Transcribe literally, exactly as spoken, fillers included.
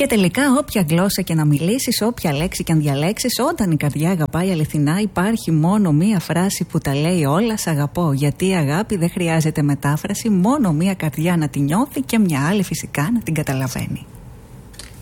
Και τελικά, όποια γλώσσα και να μιλήσεις, όποια λέξη και αν διαλέξεις, όταν η καρδιά αγαπάει αληθινά, υπάρχει μόνο μία φράση που τα λέει όλα: σ' αγαπώ. Γιατί η αγάπη δεν χρειάζεται μετάφραση, μόνο μία καρδιά να τη νιώθει και μια άλλη φυσικά να την καταλαβαίνει.